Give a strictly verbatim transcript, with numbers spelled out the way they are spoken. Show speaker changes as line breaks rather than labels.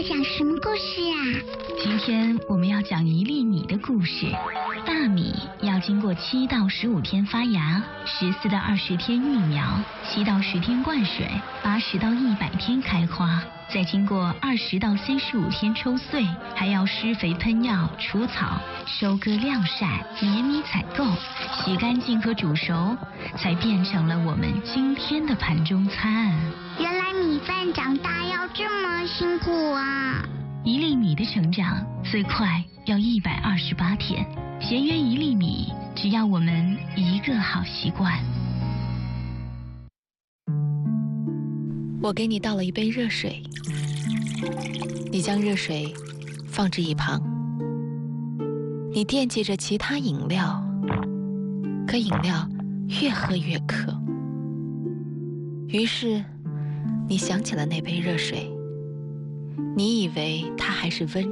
讲什么故事啊？
今天我们要讲一粒米的故事。大米要经过七到十五天发芽，十四到二十天育苗，七到十天灌水，八十到一百天开花，再经过二十到三十五天抽穗，还要施肥喷药、除草、收割晾晒、碾米采购、洗干净和煮熟，才变成了我们今天的盘中餐。
原来米饭长大要这么辛苦啊！
一粒米的成长最快要一百二十八天，节约一粒米，只要我们一个好习惯。
我给你倒了一杯热水，你将热水放置一旁。你惦记着其他饮料，可饮料越喝越渴。于是你想起了那杯热水，你以为它还是温